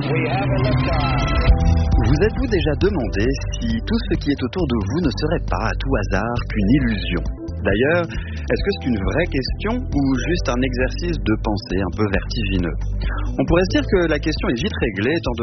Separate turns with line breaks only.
Vous êtes-vous déjà demandé si tout ce qui est autour de vous ne serait pas à tout hasard qu'une illusion ? D'ailleurs, est-ce que c'est une vraie question ou juste un exercice de pensée un peu vertigineux ? On pourrait se dire que la question est vite réglée étant